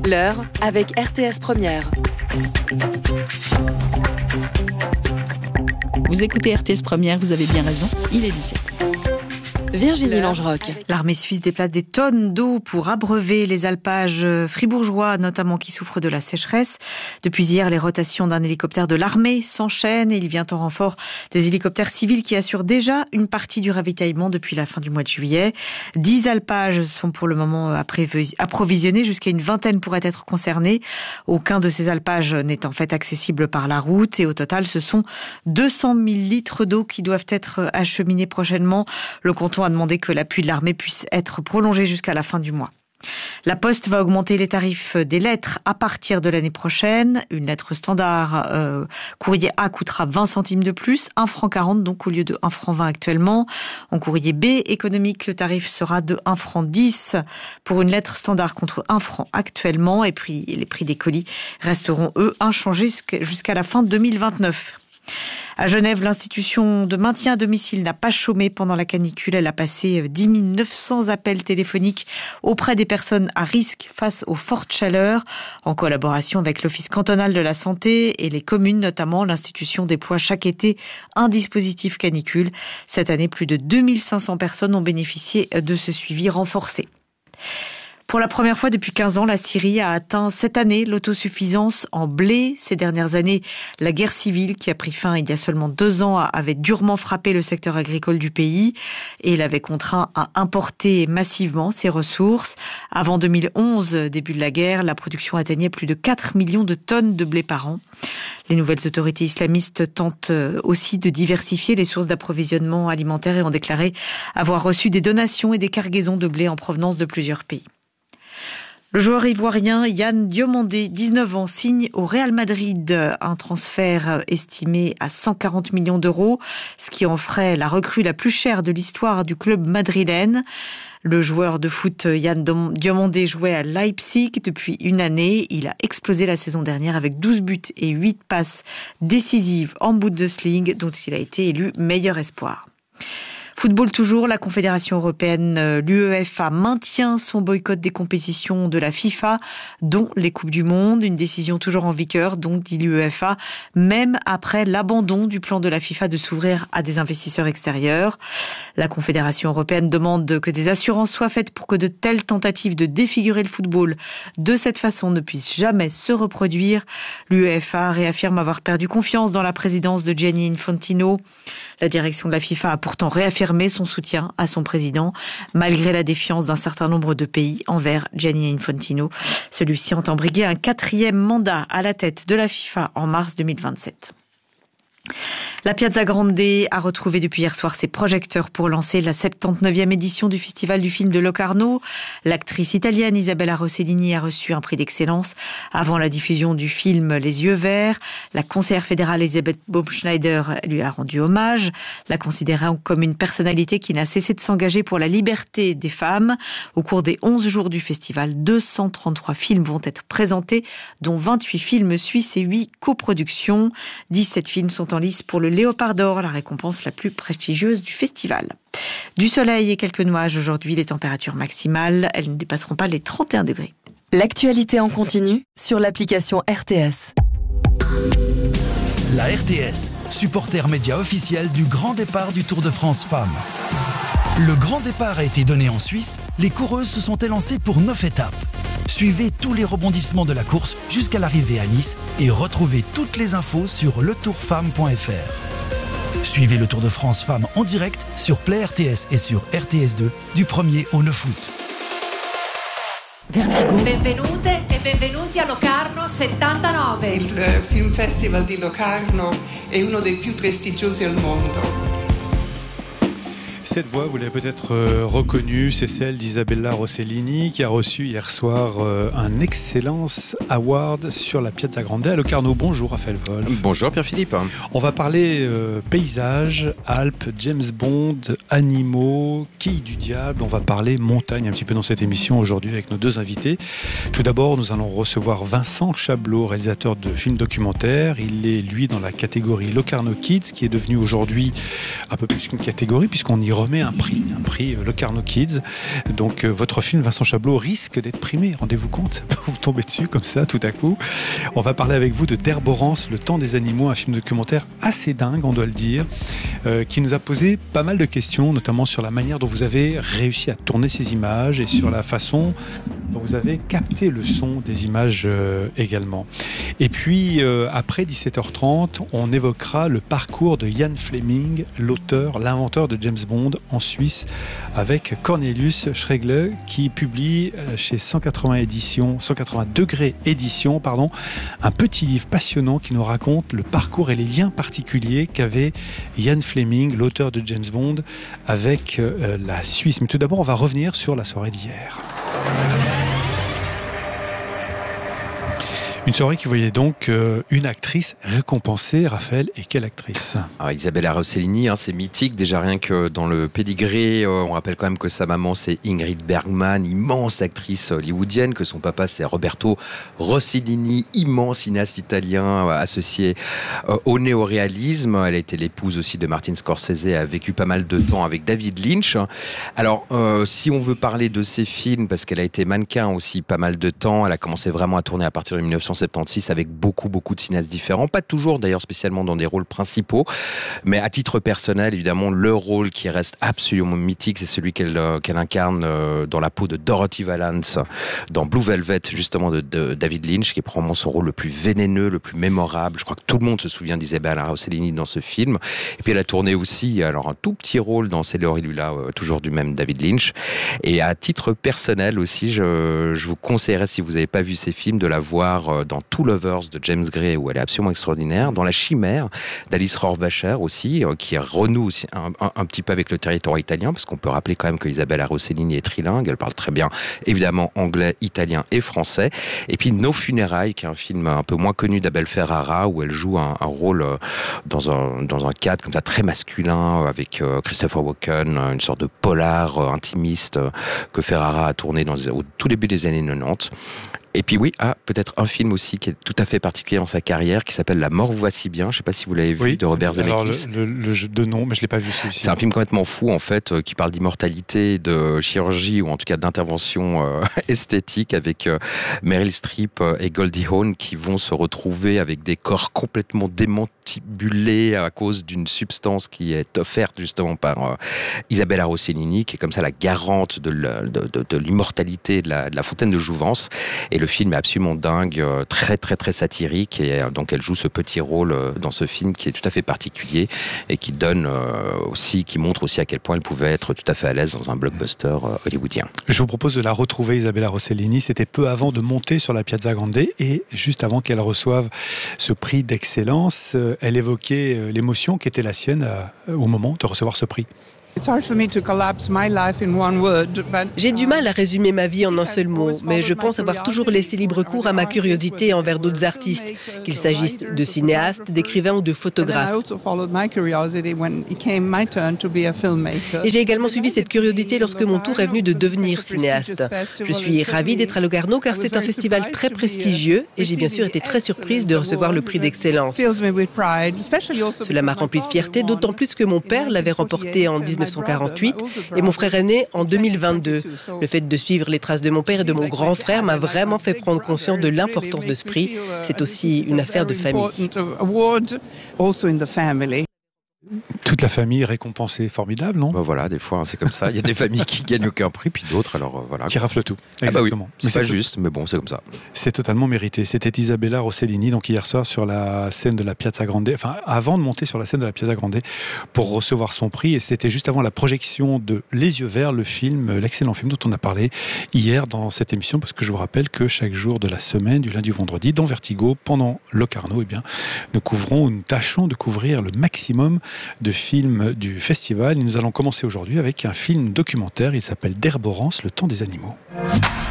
L'heure avec RTS Première. Vous écoutez RTS Première, vous avez bien raison, il est 17. Virginie Langerock. L'armée suisse déplace des tonnes d'eau pour abreuver les alpages fribourgeois, notamment qui souffrent de la sécheresse. Depuis hier, les rotations d'un hélicoptère de l'armée s'enchaînent et il vient en renfort des hélicoptères civils qui assurent déjà une partie du ravitaillement depuis la fin du mois de juillet. 10 alpages sont pour le moment approvisionnés, jusqu'à une vingtaine pourraient être concernés. Aucun de ces alpages n'est en fait accessible par la route et au total, ce sont 200 000 litres d'eau qui doivent être acheminés prochainement. Le canton a demandé que l'appui de l'armée puisse être prolongé jusqu'à la fin du mois. La Poste va augmenter les tarifs des lettres à partir de l'année prochaine. Une lettre standard courrier A coûtera 20 centimes de plus, 1,40 franc donc au lieu de 1,20 franc actuellement. En courrier B économique, le tarif sera de 1,10 franc pour une lettre standard contre 1 franc actuellement. Et puis les prix des colis resteront eux inchangés jusqu'à la fin 2029. À Genève, l'institution de maintien à domicile n'a pas chômé pendant la canicule. Elle a passé 10 900 appels téléphoniques auprès des personnes à risque face aux fortes chaleurs. En collaboration avec l'Office cantonal de la santé et les communes notamment, l'institution déploie chaque été un dispositif canicule. Cette année, plus de 2500 personnes ont bénéficié de ce suivi renforcé. Pour la première fois depuis 15 ans, la Syrie a atteint cette année l'autosuffisance en blé. Ces dernières années, la guerre civile qui a pris fin il y a seulement 2 ans avait durement frappé le secteur agricole du pays et l'avait contraint à importer massivement ses ressources. Avant 2011, début de la guerre, la production atteignait plus de 4 millions de tonnes de blé par an. Les nouvelles autorités islamistes tentent aussi de diversifier les sources d'approvisionnement alimentaire et ont déclaré avoir reçu des donations et des cargaisons de blé en provenance de plusieurs pays. Le joueur ivoirien Yann Diomandé, 19 ans, signe au Real Madrid un transfert estimé à 140 millions d'euros, ce qui en ferait la recrue la plus chère de l'histoire du club madrilène. Le joueur de foot Yann Diomandé jouait à Leipzig depuis une année. Il a explosé la saison dernière avec 12 buts et 8 passes décisives en Bundesliga, dont il a été élu meilleur espoir. Football toujours, la Confédération européenne, l'UEFA, maintient son boycott des compétitions de la FIFA, dont les Coupes du Monde. Une décision toujours en vigueur, donc, dit l'UEFA, même après l'abandon du plan de la FIFA de s'ouvrir à des investisseurs extérieurs. La Confédération européenne demande que des assurances soient faites pour que de telles tentatives de défigurer le football de cette façon ne puissent jamais se reproduire. L'UEFA réaffirme avoir perdu confiance dans la présidence de Gianni Infantino. La direction de la FIFA a pourtant réaffirmé son soutien à son président, malgré la défiance d'un certain nombre de pays envers Gianni Infantino. Celui-ci entend briguer un 4e mandat à la tête de la FIFA en mars 2027. La Piazza Grande a retrouvé depuis hier soir ses projecteurs pour lancer la 79e édition du Festival du film de Locarno. L'actrice italienne Isabella Rossellini a reçu un prix d'excellence avant la diffusion du film Les Yeux Verts. La conseillère fédérale Elisabeth Baumschneider lui a rendu hommage, la considérant comme une personnalité qui n'a cessé de s'engager pour la liberté des femmes. Au cours des 11 jours du festival, 233 films vont être présentés, dont 28 films suisses et 8 coproductions. 17 films sont en lice pour le Léopard d'Or, la récompense la plus prestigieuse du festival. Du soleil et quelques nuages aujourd'hui, les températures maximales, elles ne dépasseront pas les 31 degrés. L'actualité en continu sur l'application RTS. La RTS, supporter média officiel du grand départ du Tour de France Femmes. Le grand départ a été donné en Suisse, les coureuses se sont élancées pour 9 étapes. Suivez tous les rebondissements de la course jusqu'à l'arrivée à Nice et retrouvez toutes les infos sur letourfemme.fr. Suivez le Tour de France Femmes en direct sur Play RTS et sur RTS2 du 1er au 9 août. Vertigo. Benvenute e benvenuti a Locarno 79. Il Film Festival di Locarno è uno dei più prestigiosi al mondo. Cette voix, vous l'avez peut-être reconnue, c'est celle d'Isabella Rossellini qui a reçu hier soir un Excellence Award sur la Piazza Grande à Locarno. Bonjour Raphaël Wolf. Bonjour Pierre-Philippe. On va parler paysages, Alpes, James Bond, animaux, quilles du diable. On va parler montagne un petit peu dans cette émission aujourd'hui avec nos deux invités. Tout d'abord, nous allons recevoir Vincent Chablot, réalisateur de films documentaires. Il est lui dans la catégorie Locarno Kids qui est devenue aujourd'hui un peu plus qu'une catégorie puisqu'on y remet un prix Locarno Kids. Donc votre film, Vincent Chablot, risque d'être primé. Rendez-vous compte, vous tombez dessus comme ça tout à coup. On va parler avec vous de Derborance, Le Temps des animaux, un film documentaire assez dingue, on doit le dire, qui nous a posé pas mal de questions, notamment sur la manière dont vous avez réussi à tourner ces images et sur la façon dont vous avez capté le son des images également. Et puis après 17h30, on évoquera le parcours de Ian Fleming, l'auteur, l'inventeur de James Bond en Suisse, avec Cornelius Schregler, qui publie chez 180 degrés édition, un petit livre passionnant qui nous raconte le parcours et les liens particuliers qu'avait Ian Fleming, l'auteur de James Bond, avec la Suisse. Mais tout d'abord, on va revenir sur la soirée d'hier. Une soirée qui voyait donc une actrice récompensée. Raphaël, et quelle actrice ? Isabella Rossellini, c'est mythique. Déjà rien que dans le pédigré, on rappelle quand même que sa maman c'est Ingrid Bergman, immense actrice hollywoodienne, que son papa c'est Roberto Rossellini, immense cinéaste italien associé au néoréalisme. Elle a été l'épouse aussi de Martin Scorsese et a vécu pas mal de temps avec David Lynch. Alors, si on veut parler de ses films, parce qu'elle a été mannequin aussi pas mal de temps, elle a commencé vraiment à tourner à partir de 1976 avec beaucoup de cinéastes différents, pas toujours d'ailleurs spécialement dans des rôles principaux, mais à titre personnel évidemment le rôle qui reste absolument mythique, c'est celui qu'elle incarne dans la peau de Dorothy Valance dans Blue Velvet, justement de David Lynch, qui est probablement son rôle le plus vénéneux, le plus mémorable. Je crois que tout le monde se souvient d'Isabella Rossellini dans ce film. Et puis elle a tourné aussi un tout petit rôle dans C'est l'heure et Lula, toujours du même David Lynch. Et à titre personnel aussi, je vous conseillerais, si vous n'avez pas vu ces films, de la voir dans Two Lovers de James Gray, où elle est absolument extraordinaire, dans La Chimère d'Alice Rohrwacher aussi, qui renoue aussi un petit peu avec le territoire italien, parce qu'on peut rappeler quand même que Isabella Rossellini est trilingue, elle parle très bien évidemment anglais, italien et français. Et puis Nos funérailles, qui est un film un peu moins connu d'Abel Ferrara, où elle joue un rôle dans un cadre comme ça très masculin, avec Christopher Walken, une sorte de polar intimiste que Ferrara a tourné au tout début des années 90. Et puis peut-être un film aussi qui est tout à fait particulier dans sa carrière, qui s'appelle La mort vous va si bien, je ne sais pas si vous l'avez vu, de Robert Zemeckis. Alors le jeu de nom, mais je ne l'ai pas vu celui-ci. C'est un film complètement fou en fait, qui parle d'immortalité, de chirurgie, ou en tout cas d'intervention esthétique, avec Meryl Streep et Goldie Hawn qui vont se retrouver avec des corps complètement démantibulés à cause d'une substance qui est offerte justement par Isabella Rossellini, qui est comme ça la garante de l'immortalité de la fontaine de jouvence. Et le film est absolument dingue, très satirique, et donc elle joue ce petit rôle dans ce film qui est tout à fait particulier et qui montre aussi à quel point elle pouvait être tout à fait à l'aise dans un blockbuster hollywoodien. Je vous propose de la retrouver, Isabella Rossellini. C'était peu avant de monter sur la Piazza Grande, et juste avant qu'elle reçoive ce prix d'excellence, elle évoquait l'émotion qui était la sienne au moment de recevoir ce prix. J'ai du mal à résumer ma vie en un seul mot, mais je pense avoir toujours laissé libre cours à ma curiosité envers d'autres artistes, qu'il s'agisse de cinéastes, d'écrivains ou de photographes. Et j'ai également suivi cette curiosité lorsque mon tour est venu de devenir cinéaste. Je suis ravie d'être à Locarno car c'est un festival très prestigieux et j'ai bien sûr été très surprise de recevoir le prix d'excellence. Cela m'a rempli de fierté, d'autant plus que mon père l'avait remporté en 1948 et mon frère aîné en 2022. Le fait de suivre les traces de mon père et de mon grand frère m'a vraiment fait prendre conscience de l'importance de ce prix. C'est aussi une affaire de famille. Toute la famille récompensée, formidable, non ? Voilà, des fois c'est comme ça. Il y a des familles qui gagnent aucun prix, puis d'autres, alors voilà. Qui raflent tout. Exactement. Oui. C'est pas juste, mais bon, c'est comme ça. C'est totalement mérité. C'était Isabella Rossellini, donc hier soir sur la scène de la Piazza Grande, enfin avant de monter sur la scène de la Piazza Grande pour recevoir son prix, et c'était juste avant la projection de Les Yeux Verts, le film, l'excellent film dont on a parlé hier dans cette émission, parce que je vous rappelle que chaque jour de la semaine, du lundi au vendredi, dans Vertigo, pendant Locarno, nous tâchons de couvrir le maximum de films du festival. Et nous allons commencer aujourd'hui avec un film documentaire. Il s'appelle Derborance, le temps des animaux.